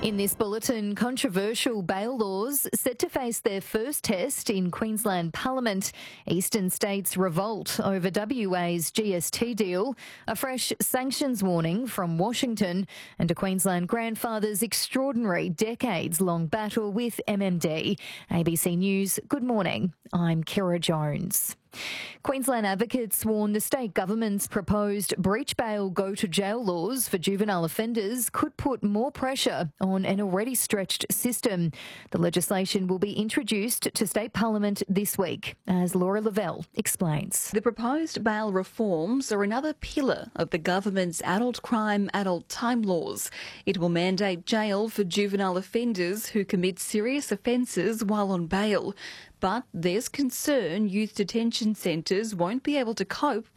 In this bulletin, controversial bail laws set to face their first test in Queensland Parliament. Eastern states revolt over WA's GST deal, a fresh sanctions warning from Washington, and a Queensland grandfather's extraordinary decades-long battle with MMD. ABC News, good morning. I'm Kira Jones. Queensland advocates warn the state government's proposed breach bail go to jail laws for juvenile offenders could put more pressure on an already stretched system. The legislation will be introduced to state parliament this week, as Laura Lavelle explains. The proposed bail reforms are another pillar of the government's adult crime, adult time laws. It will mandate jail for juvenile offenders who commit serious offences while on bail. But there's concern youth detention centres won't be able to cope